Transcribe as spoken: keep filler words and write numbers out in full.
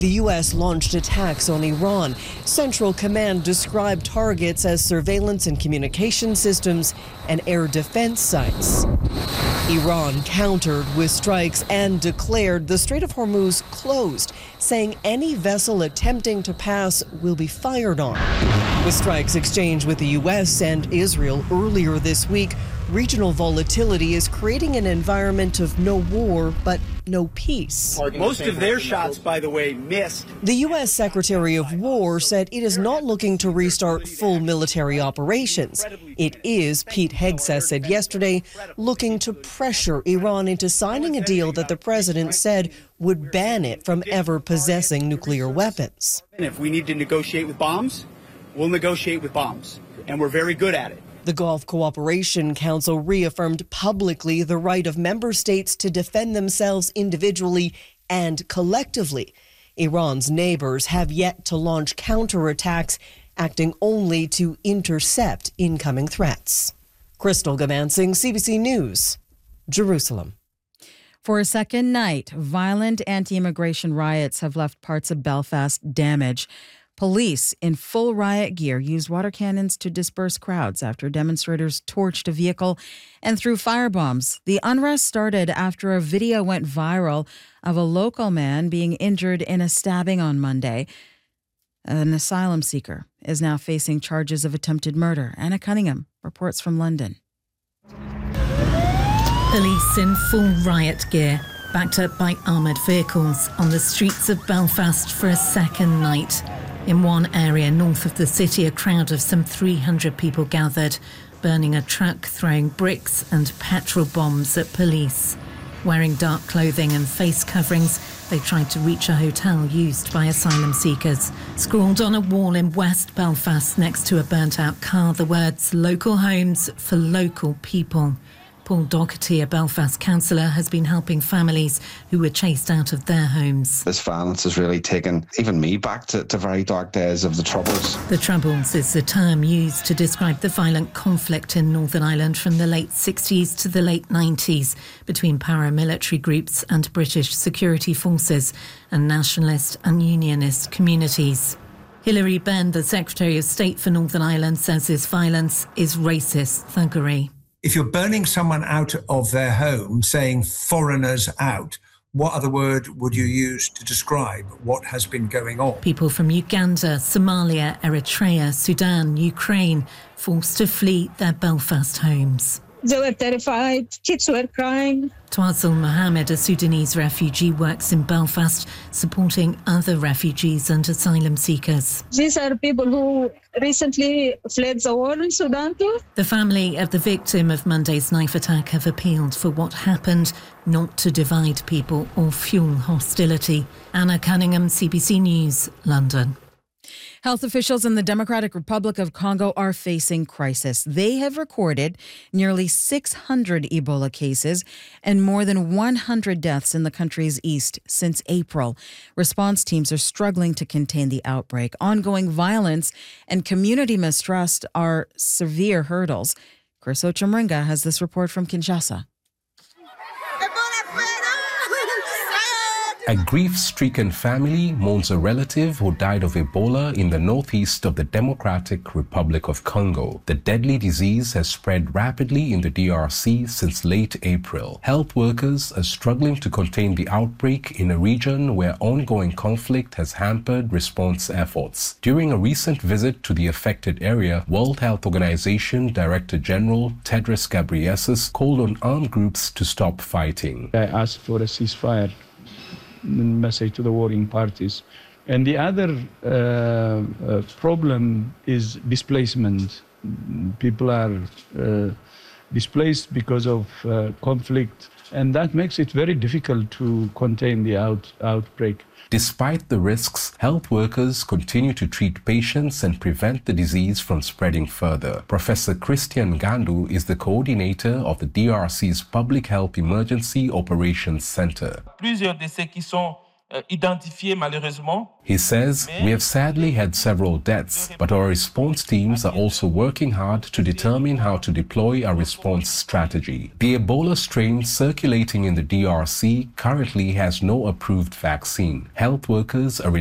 The U S launched attacks on Iran. Central Command described targets as surveillance and communication systems and air defense sites. Iran countered with strikes and declared the Strait of Hormuz closed, saying any vessel attempting to pass will be fired on. With strikes exchanged with the U S and Israel earlier this week, regional volatility is creating an environment of no war but no peace. Most of their shots, by the way, missed. The U S Secretary of War said it is not looking to restart full military operations. It is, Pete Hegseth said yesterday, looking to pressure Iran into signing a deal that the president said would ban it from ever possessing nuclear weapons. And if we need to negotiate with bombs, we'll negotiate with bombs, and we're very good at it. The Gulf Cooperation Council reaffirmed publicly the right of member states to defend themselves individually and collectively. Iran's neighbors have yet to launch counterattacks, acting only to intercept incoming threats. Crystal Gamansing, C B C News, Jerusalem. For a second night, violent anti-immigration riots have left parts of Belfast damaged. Police in full riot gear used water cannons to disperse crowds after demonstrators torched a vehicle and threw firebombs. The unrest started after a video went viral of a local man being injured in a stabbing on Monday. An asylum seeker is now facing charges of attempted murder. Anna Cunningham reports from London. Police in full riot gear, backed up by armoured vehicles on the streets of Belfast for a second night. In one area north of the city, a crowd of some three hundred people gathered, burning a truck, throwing bricks and petrol bombs at police. Wearing dark clothing and face coverings, they tried to reach a hotel used by asylum seekers. Scrawled on a wall in West Belfast next to a burnt-out car, the words, "Local homes for local people." Paul Doherty, a Belfast councillor, has been helping families who were chased out of their homes. This violence has really taken even me back to, to very dark days of the Troubles. The Troubles is the term used to describe the violent conflict in Northern Ireland from the late sixties to the late nineties between paramilitary groups and British security forces and nationalist and unionist communities. Hilary Benn, the Secretary of State for Northern Ireland, says this violence is racist thuggery. If you're burning someone out of their home, saying foreigners out, what other word would you use to describe what has been going on? People from Uganda, Somalia, Eritrea, Sudan, Ukraine, forced to flee their Belfast homes. They were terrified, kids were crying. Twazel Mohammed, a Sudanese refugee, works in Belfast, supporting other refugees and asylum seekers. These are people who recently fled the war in Sudan too. The family of the victim of Monday's knife attack have appealed for what happened not to divide people or fuel hostility. Anna Cunningham, C B C News, London. Health officials in the Democratic Republic of Congo are facing crisis. They have recorded nearly six hundred Ebola cases and more than one hundred deaths in the country's east since April. Response teams are struggling to contain the outbreak. Ongoing violence and community mistrust are severe hurdles. Chris Ochemringa has this report from Kinshasa. A grief-stricken family mourns a relative who died of Ebola in the northeast of the Democratic Republic of Congo. The deadly disease has spread rapidly in the D R C since late April. Health workers are struggling to contain the outbreak in a region where ongoing conflict has hampered response efforts. During a recent visit to the affected area, World Health Organization Director General Tedros Ghebreyesus called on armed groups to stop fighting. I asked for a ceasefire message to the warring parties. And the other uh, uh, problem is displacement. People are uh, displaced because of uh, conflict, and that makes it very difficult to contain the out, outbreak. Despite the risks, health workers continue to treat patients and prevent the disease from spreading further. Professor Christian Gandu is the coordinator of the D R C's Public Health Emergency Operations Center. He says, "We have sadly had several deaths, but our response teams are also working hard to determine how to deploy our response strategy." The Ebola strain circulating in the D R C currently has no approved vaccine. Health workers are